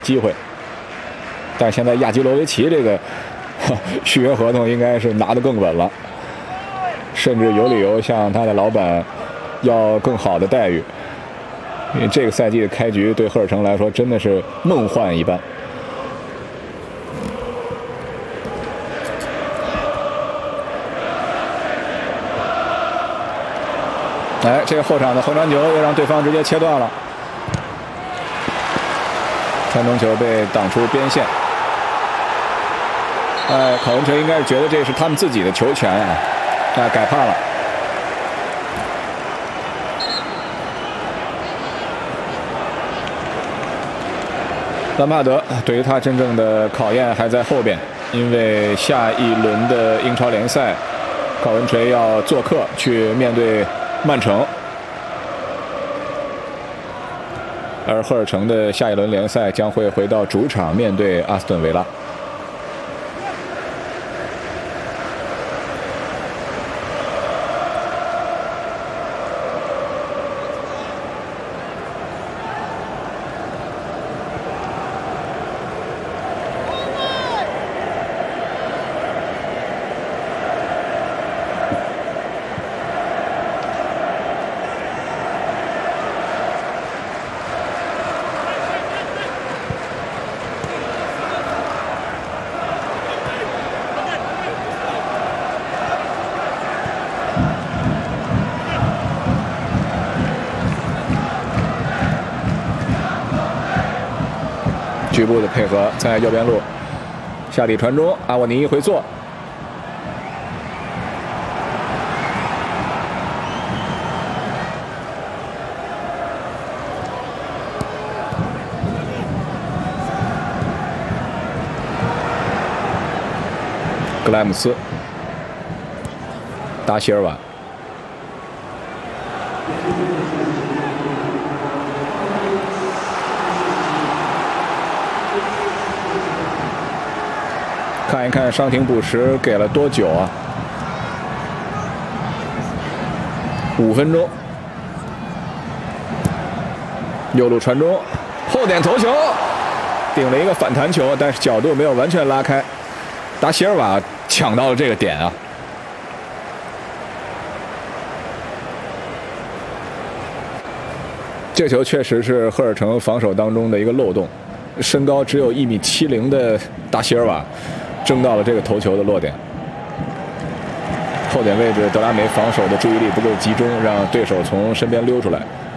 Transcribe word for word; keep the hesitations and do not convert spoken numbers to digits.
机会。但是现在亚基罗维奇这个续约合同应该是拿得更稳了，甚至有理由向他的老板要更好的待遇。因为这个赛季的开局对赫尔城来说真的是梦幻一般。哎，这个后场的横传球又让对方直接切断了，传中球被挡出边线。哎，考文垂应该是觉得这是他们自己的球权啊，哎，改判了。兰帕德对于他真正的考验还在后边，因为下一轮的英超联赛，考文垂要做客去面对曼城，而赫尔城的下一轮联赛将会回到主场面对阿斯顿维拉。局部的配合，在右边路下底传中，阿沃尼回做，格莱姆斯，达席尔瓦。看一看伤停补时给了多久啊？五分钟。右路传中，后点头球，顶了一个反弹球，但是角度没有完全拉开。达席尔瓦抢到了这个点啊！这球确实是赫尔城防守当中的一个漏洞，身高只有一米七零的达席尔瓦争到了这个头球的落点，后点位置德拉梅防守的注意力不够集中，让对手从身边溜出来。